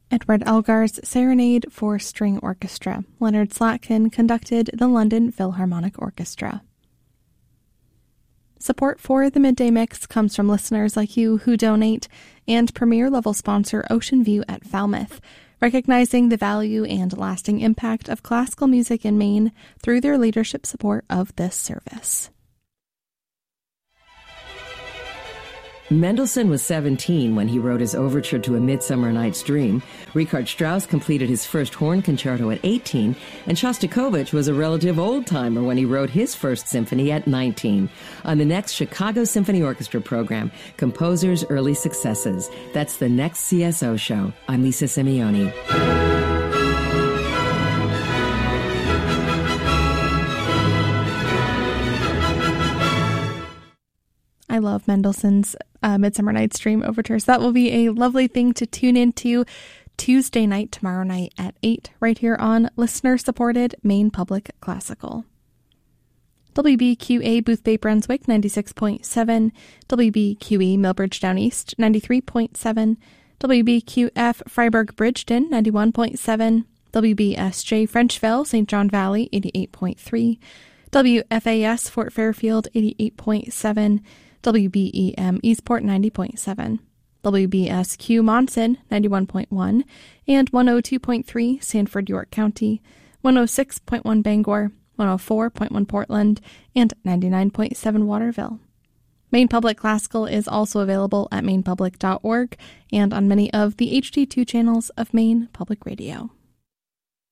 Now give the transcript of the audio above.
Edward Elgar's Serenade for String Orchestra. Leonard Slatkin conducted the London Philharmonic Orchestra. Support for the Midday Mix comes from listeners like you who donate and premier-level sponsor Ocean View at Falmouth, recognizing the value and lasting impact of classical music in Maine through their leadership support of this service. Mendelssohn was 17 when he wrote his overture to A Midsummer Night's Dream. Richard Strauss completed his first horn concerto at 18, and Shostakovich was a relative old-timer when he wrote his first symphony at 19. On the next Chicago Symphony Orchestra program, Composers' Early Successes. That's the next CSO show. I'm Lisa Simeoni. I love Mendelssohn's Midsummer Night's Dream overtures. That will be a lovely thing to tune into Tuesday night, tomorrow night at 8, right here on listener-supported Maine Public Classical. WBQA Boothbay Brunswick 96.7, WBQE Millbridge Down East 93.7, WBQF Freiburg Bridgeton 91.7, WBSJ Frenchville St. John Valley 88.3, WFAS Fort Fairfield 88.7, WBEM Eastport 90.7, WBSQ Monson 91.1, and 102.3 Sanford, York County, 106.1 Bangor, 104.1 Portland, and 99.7 Waterville. Maine Public Classical is also available at mainepublic.org and on many of the HD2 channels of Maine Public Radio.